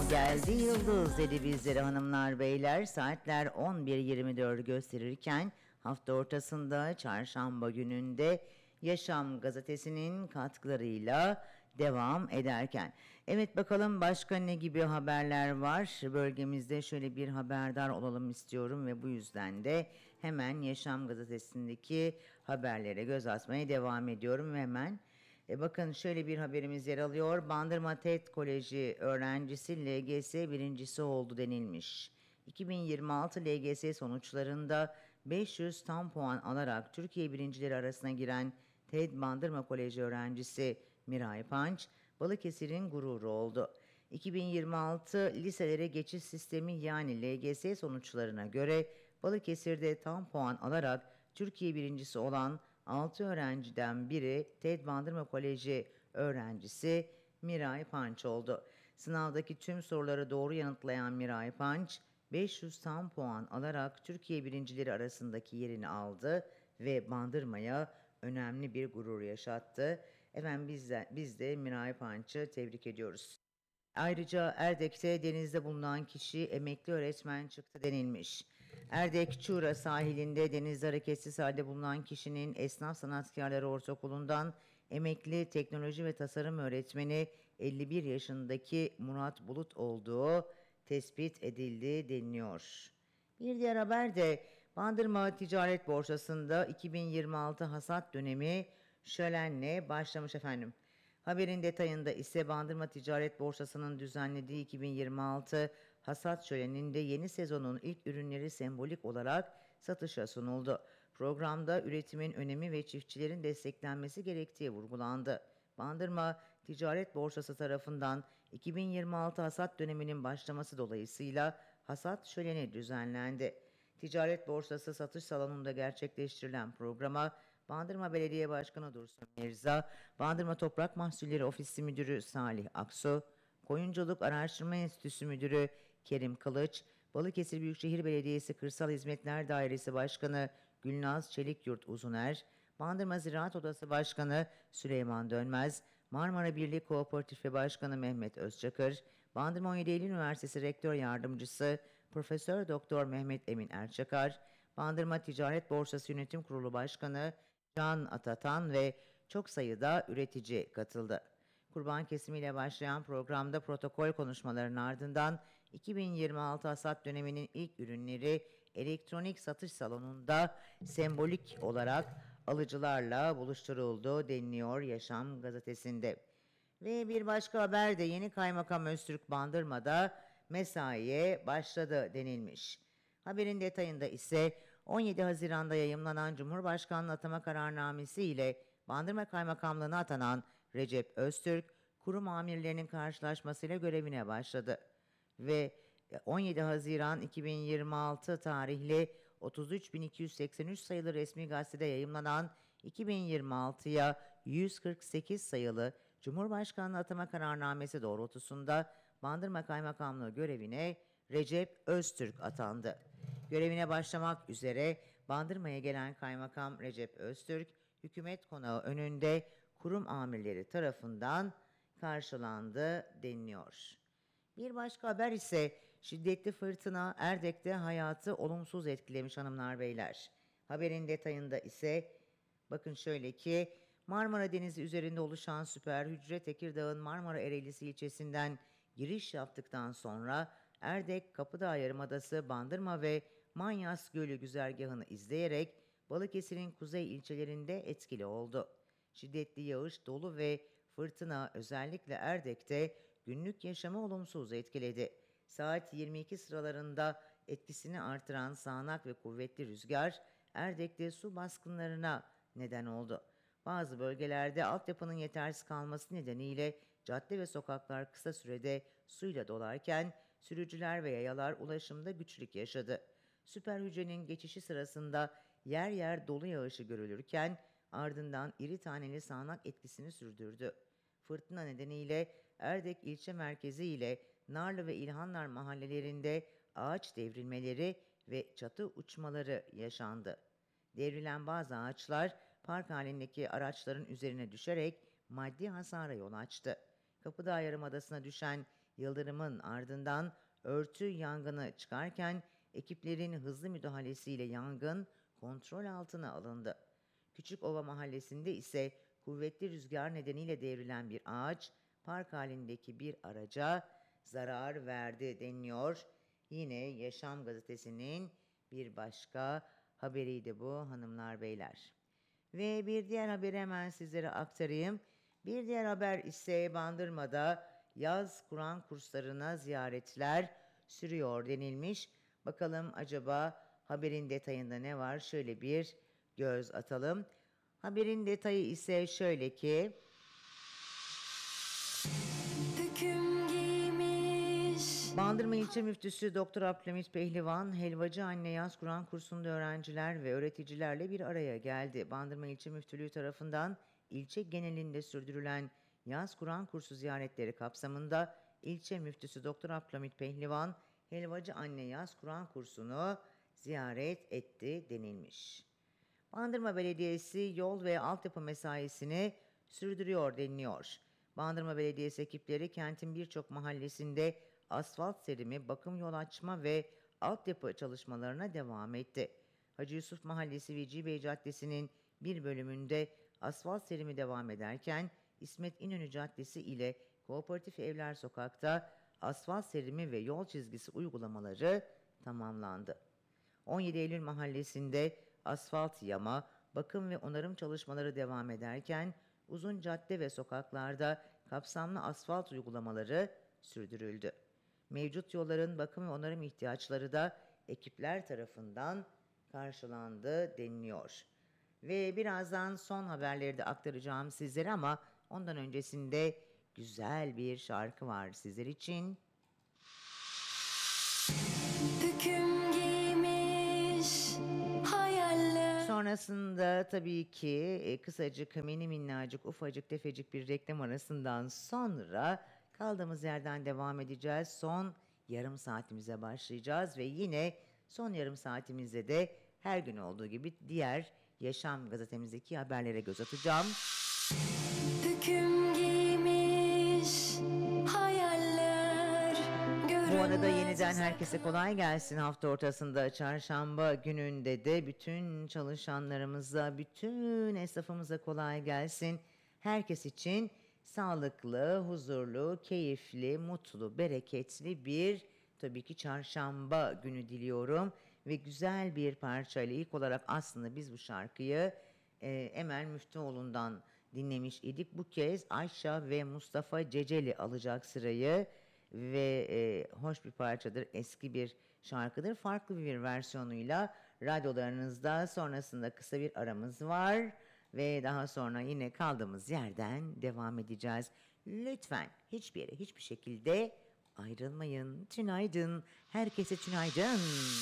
Geldi yıldız dedi bizlere hanımlar beyler. Saatler 11.24 gösterirken hafta ortasında çarşamba gününde Yaşam gazetesinin katkılarıyla devam ederken. Evet, bakalım başka ne gibi haberler var? Bölgemizde şöyle bir haberdar olalım istiyorum ve bu yüzden de hemen Yaşam gazetesindeki haberlere göz atmaya devam ediyorum ve hemen bakın şöyle bir haberimiz yer alıyor. Bandırma TED Koleji öğrencisi LGS birincisi oldu denilmiş. 2026 LGS sonuçlarında 500 tam puan alarak Türkiye birincileri arasına giren TED Bandırma Koleji öğrencisi Miray Panç, Balıkesir'in gururu oldu. 2026 liselere geçiş sistemi yani LGS sonuçlarına göre Balıkesir'de tam puan alarak Türkiye birincisi olan 6 öğrenciden biri TED Bandırma Koleji öğrencisi Miray Panç oldu. Sınavdaki tüm soruları doğru yanıtlayan Miray Panç, 500 tam puan alarak Türkiye birincileri arasındaki yerini aldı ve Bandırma'ya önemli bir gurur yaşattı. Efendim biz de Miray Panç'ı tebrik ediyoruz. Ayrıca Erdek'te denizde bulunan kişi emekli öğretmen çıktı denilmiş. Erdek Çuğra sahilinde denizde hareketsiz halde bulunan kişinin Esnaf Sanatkarları Ortaokulu'ndan emekli teknoloji ve tasarım öğretmeni 51 yaşındaki Murat Bulut olduğu tespit edildi deniliyor. Bir diğer haber de Bandırma Ticaret Borsası'nda 2026 hasat dönemi şölenle başlamış efendim. Haberin detayında ise Bandırma Ticaret Borsası'nın düzenlediği 2026 hasat şöleninde yeni sezonun ilk ürünleri sembolik olarak satışa sunuldu. Programda üretimin önemi ve çiftçilerin desteklenmesi gerektiği vurgulandı. Bandırma Ticaret Borsası tarafından 2026 hasat döneminin başlaması dolayısıyla hasat şöleni düzenlendi. Ticaret Borsası satış salonunda gerçekleştirilen programa Bandırma Belediye Başkanı Dursun Mirza, Bandırma Toprak Mahsulleri Ofisi Müdürü Salih Aksu, Koyunculuk Araştırma Enstitüsü Müdürü Kerim Kılıç, Balıkesir Büyükşehir Belediyesi Kırsal Hizmetler Dairesi Başkanı Gülnaz Çelikyurt Uzuner, Bandırma Ziraat Odası Başkanı Süleyman Dönmez, Marmara Birliği Kooperatifi Başkanı Mehmet Özçakır, Bandırma 17 Eylül Üniversitesi Rektör Yardımcısı Profesör Doktor Mehmet Emin Erçakar, Bandırma Ticaret Borsası Yönetim Kurulu Başkanı Can Atatan ve çok sayıda üretici katıldı. Kurban kesimiyle başlayan programda protokol konuşmalarının ardından 2026 hasat döneminin ilk ürünleri elektronik satış salonunda sembolik olarak alıcılarla buluşturuldu deniliyor Yaşam gazetesinde. Ve bir başka haber de yeni Kaymakam Öztürk Bandırma'da mesaiye başladı denilmiş. Haberin detayında ise 17 Haziran'da yayımlanan Cumhurbaşkanlığı atama kararnamesi ile Bandırma Kaymakamlığı'na atanan Recep Öztürk, kurum amirlerinin karşılaşmasıyla görevine başladı. Ve 17 Haziran 2026 tarihli 33.283 sayılı resmi gazetede yayımlanan 2026'ya 148 sayılı Cumhurbaşkanlığı atama kararnamesi doğrultusunda Bandırma Kaymakamlığı görevine Recep Öztürk atandı. Görevine başlamak üzere Bandırma'ya gelen Kaymakam Recep Öztürk, hükümet konağı önünde kurum amirleri tarafından karşılandı deniliyor. Bir başka haber ise şiddetli fırtına Erdek'te hayatı olumsuz etkilemiş hanımlar beyler. Haberin detayında ise bakın şöyle ki Marmara Denizi üzerinde oluşan süper hücre Tekirdağ'ın Marmara Ereğlisi ilçesinden giriş yaptıktan sonra Erdek, Kapıdağ Yarımadası, Bandırma ve Manyas Gölü güzergahını izleyerek Balıkesir'in kuzey ilçelerinde etkili oldu. Şiddetli yağış, dolu ve fırtına özellikle Erdek'te günlük yaşamı olumsuz etkiledi. Saat 22 sıralarında etkisini artıran sağanak ve kuvvetli rüzgar Erdek'te su baskınlarına neden oldu. Bazı bölgelerde altyapının yetersiz kalması nedeniyle cadde ve sokaklar kısa sürede suyla dolarken sürücüler ve yayalar ulaşımda güçlük yaşadı. Süper hücrenin geçişi sırasında yer yer dolu yağışı görülürken ardından iri taneli sağanak etkisini sürdürdü. Fırtına nedeniyle Erdek ilçe merkezi ile Narlı ve İlhanlar mahallelerinde ağaç devrilmeleri ve çatı uçmaları yaşandı. Devrilen bazı ağaçlar park halindeki araçların üzerine düşerek maddi hasara yol açtı. Kapıdağ Yarımadası'na düşen yıldırımın ardından örtü yangını çıkarken ekiplerin hızlı müdahalesiyle yangın kontrol altına alındı. Küçükova mahallesinde ise kuvvetli rüzgar nedeniyle devrilen bir ağaç park halindeki bir araca zarar verdi deniliyor. Yine Yaşam gazetesinin bir başka haberiydi bu hanımlar beyler. Ve bir diğer haberi hemen sizlere aktarayım. Bir diğer haber ise Bandırma'da yaz Kur'an kurslarına ziyaretler sürüyor denilmiş. Bakalım acaba haberin detayında ne var? Şöyle bir göz atalım. Haberin detayı ise şöyle ki Hüküm giymiş. Bandırma İlçe Müftüsü Doktor Abdülhamit Pehlivan, Helvacı Anne Yaz Kur'an kursunda öğrenciler ve öğreticilerle bir araya geldi. Bandırma İlçe Müftülüğü tarafından ilçe genelinde sürdürülen Yaz Kur'an kursu ziyaretleri kapsamında İlçe Müftüsü Doktor Abdülhamit Pehlivan, Helvacı Anne Yaz Kur'an kursunu ziyaret etti denilmiş. Bandırma Belediyesi yol ve altyapı mesaisini sürdürüyor deniliyor. Bandırma Belediyesi ekipleri kentin birçok mahallesinde asfalt serimi, bakım yol açma ve altyapı çalışmalarına devam etti. Hacı Yusuf Mahallesi Vecihi Bey Caddesi'nin bir bölümünde asfalt serimi devam ederken İsmet İnönü Caddesi ile Kooperatif Evler Sokak'ta asfalt serimi ve yol çizgisi uygulamaları tamamlandı. 17 Eylül Mahallesi'nde asfalt yama, bakım ve onarım çalışmaları devam ederken uzun cadde ve sokaklarda kapsamlı asfalt uygulamaları sürdürüldü. Mevcut yolların bakım ve onarım ihtiyaçları da ekipler tarafından karşılandı deniliyor. Ve birazdan son haberleri de aktaracağım sizlere ama ondan öncesinde güzel bir şarkı var sizler için. Hüküm giymiş. Hayaller. Sonrasında tabii ki kısacık, mini minnacık, ufacık, tefecik bir reklam arasından sonra kaldığımız yerden devam edeceğiz. Son yarım saatimize başlayacağız ve yine son yarım saatimizde de her gün olduğu gibi diğer Yaşam gazetemizdeki haberlere göz atacağım. Hüküm giymiş. Hayaller. Bu arada Görünmez yeniden uzak. herkese kolay gelsin. Hafta ortasında çarşamba gününde de bütün çalışanlarımıza, bütün esnafımıza kolay gelsin. Herkes için sağlıklı, huzurlu, keyifli, mutlu, bereketli bir tabii ki çarşamba günü diliyorum. Ve güzel bir parçayla ilk olarak aslında biz bu şarkıyı Emel Müftüoğlu'ndan dinlemiş idik. Bu kez Ayşe ve Mustafa Ceceli alacak sırayı ve hoş bir parçadır, eski bir şarkıdır. Farklı bir versiyonuyla radyolarınızda, sonrasında kısa bir aramız var ve daha sonra yine kaldığımız yerden devam edeceğiz. Lütfen hiçbir yere, hiçbir şekilde ayrılmayın. Tünaydın, herkese tünaydın.